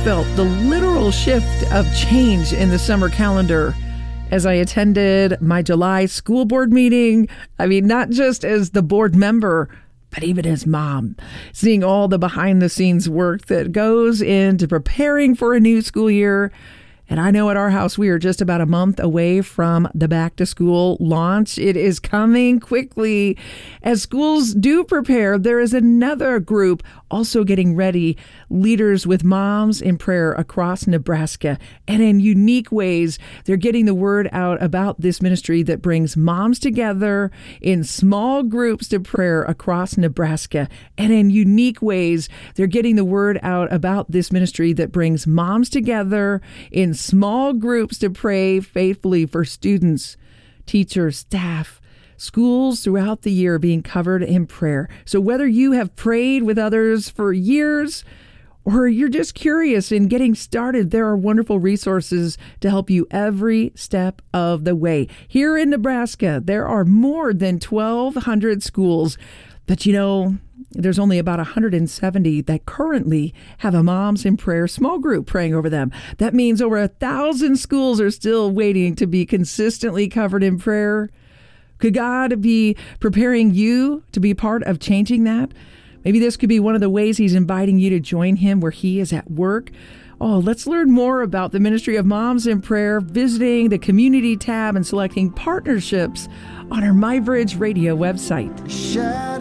felt the literal shift of change in the summer calendar as I attended my July school board meeting. I mean, not just as the board member, but even as mom, seeing all the behind the scenes work that goes into preparing for a new school year. And I know at our house, we are just about a month away from the back to school launch. It is coming quickly. As schools do prepare, there is another group also getting ready, leaders with Moms in Prayer across Nebraska. And in unique ways, they're getting the word out about this ministry that brings moms together in small groups to prayer across Nebraska. And in unique ways, they're getting the word out about this ministry that brings moms together in small groups to pray faithfully for students, teachers, staff, schools throughout the year being covered in prayer. So whether you have prayed with others for years or you're just curious in getting started, there are wonderful resources to help you every step of the way. Here in Nebraska, there are more than 1,200 schools, but there's only about 170 that currently have a Moms in Prayer small group praying over them. That means over 1,000 schools are still waiting to be consistently covered in prayer. Could God be preparing you to be part of changing that? Maybe this could be one of the ways He's inviting you to join Him where He is at work. Oh, let's learn more about the ministry of Moms in Prayer, visiting the community tab and selecting partnerships on our MyBridge Radio website.